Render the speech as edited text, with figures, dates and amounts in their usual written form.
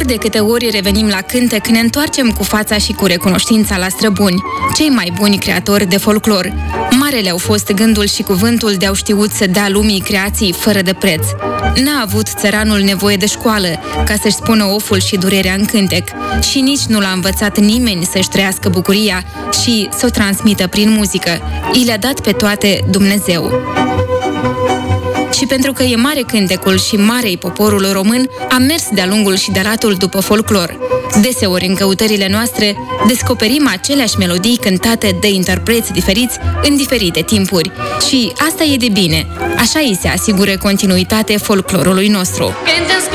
Ori de câte ori revenim la cântec, ne întoarcem cu fața și cu recunoștința la străbuni, cei mai buni creatori de folclor. Marele au fost gândul și cuvântul de-au știut să dea lumii creații fără de preț. N-a avut țăranul nevoie de școală ca să-și spună oful și durerea în cântec și nici nu l-a învățat nimeni să-și trăiască bucuria și să o transmită prin muzică. I le-a dat pe toate Dumnezeu. Și pentru că e mare cântecul și mare-i poporul român, am mers de-a lungul și de-a latul după folclor. Deseori în căutările noastre descoperim aceleași melodii cântate de interpreți diferiți în diferite timpuri. Și asta e de bine. Așa îi se asigură continuitate folclorului nostru.